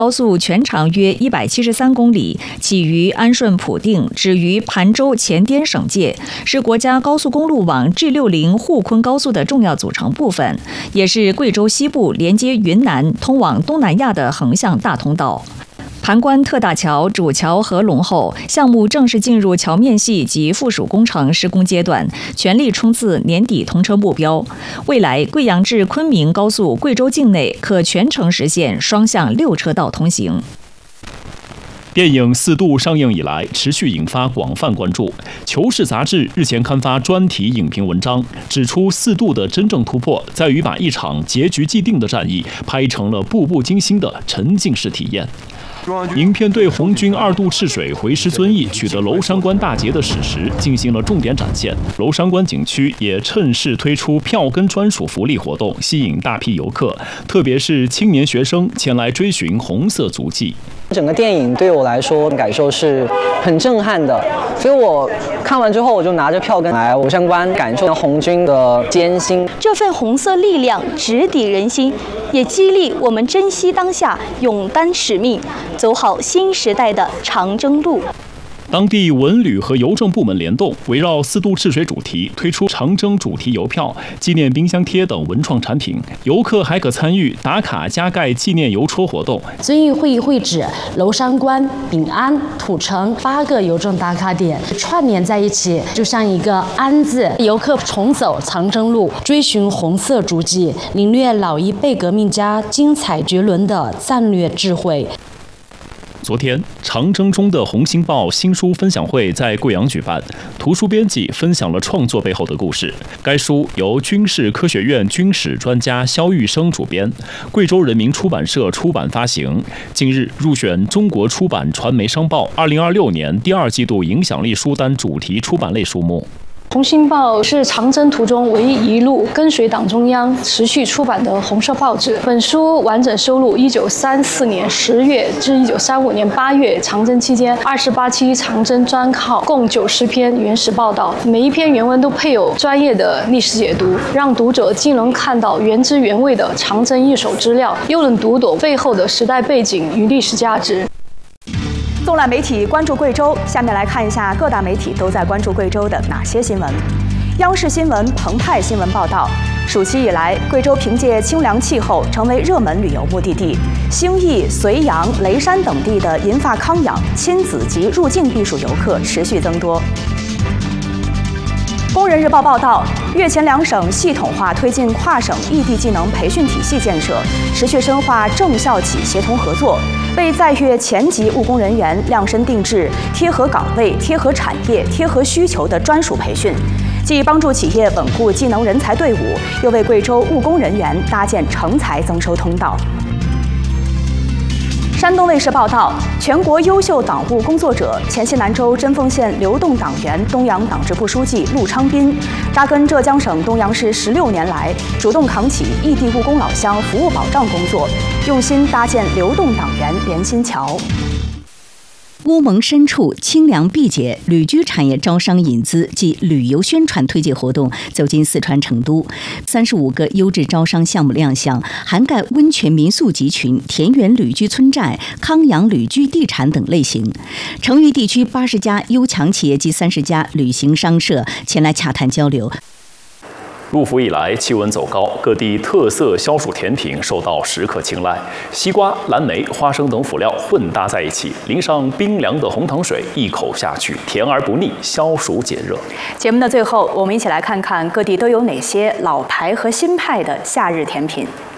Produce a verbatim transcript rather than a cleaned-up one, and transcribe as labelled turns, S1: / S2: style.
S1: 高速全长约一百七十三公里，起于安顺普定，止于盘州前滇省界，是国家高速公路网 G 六十 沪昆高速的重要组成部分，也是贵州西部连接云南、通往东南亚的横向大通道。盘关特大桥主桥合龙后，项目正式进入桥面系及附属工程施工阶段，全力冲刺年底通车目标。未来，贵阳至昆明高速贵州境内可全程实现双向六车道通行。
S2: 电影《四渡》上映以来，持续引发广泛关注。《求是》杂志日前刊发专题影评文章，指出《四渡》的真正突破在于把一场结局既定的战役拍成了步步惊心的沉浸式体验。影片对红军二渡赤水回师遵义、取得娄山关大捷的史实进行了重点展现。娄山关景区也趁势推出票根专属福利活动，吸引大批游客，特别是青年学生前来追寻红色足迹。
S3: 整个电影对我来说感受是很震撼的，所以我看完之后，我就拿着票根来娄山关感受红军的艰辛。
S4: 这份红色力量直抵人心，也激励我们珍惜当下，勇担使命，走好新时代的长征路。
S2: 当地文旅和邮政部门联动，围绕四渡赤水主题推出长征主题邮票、纪念冰箱贴等文创产品，游客还可参与打卡加盖纪念邮戳活动。
S5: 遵义会议会址、娄山关、丙安、土城八个邮政打卡点串联在一起，就像一个安字。游客重走长征路，追寻红色足迹，领略老一辈革命家精彩绝伦的战略智慧。
S2: 昨天，长征中的红星报新书分享会在贵阳举办，图书编辑分享了创作背后的故事。该书由军事科学院军史专家肖玉生主编，贵州人民出版社出版发行。近日入选中国出版传媒商报二零二六年第二季度影响力书单主题出版类书目。
S6: 红星报是长征途中唯一一路跟随党中央持续出版的红色报纸。本书完整收录一九三四年十月至一九三五年八月长征期间二十八期长征专号，共九十篇原始报道。每一篇原文都配有专业的历史解读，让读者既能看到原汁原味的长征一手资料，又能读懂背后的时代背景与历史价值。
S7: 纵览媒体关注贵州，下面来看一下各大媒体都在关注贵州的哪些新闻。央视新闻澎湃新闻报道，暑期以来，贵州凭借清凉气候成为热门旅游目的地，兴义、绥阳、雷山等地的银发康养、亲子及入境避暑游客持续增多。工人日报报道，粤黔两省系统化推进跨省异地技能培训体系建设，持续深化政校企协同合作，为在粤前级务工人员量身定制贴合岗位、贴合产业、贴合需求的专属培训，既帮助企业稳固技能人才队伍，又为贵州务工人员搭建成才增收通道。山东卫视报道，全国优秀党务工作者、黔西南州贞丰县流动党员东阳党支部书记陆昌斌，扎根浙江省东阳市十六年来，主动扛起异地务工老乡服务保障工作，用心搭建流动党员连心桥。
S1: 乌蒙深处清凉避节旅居产业招商引资及旅游宣传推介活动走进四川成都，三十五个优质招商项目亮相，涵盖温泉民宿集群、田园旅居村寨、康养旅居地产等类型。成渝地区八十家优强企业及三十家旅行商社前来洽谈交流。
S2: 入伏以来，气温走高，各地特色消暑甜品受到食客青睐。西瓜、蓝莓、花生等辅料混搭在一起，淋上冰凉的红糖水，一口下去，甜而不腻，消暑解热。
S7: 节目的最后，我们一起来看看各地都有哪些老牌和新派的夏日甜品。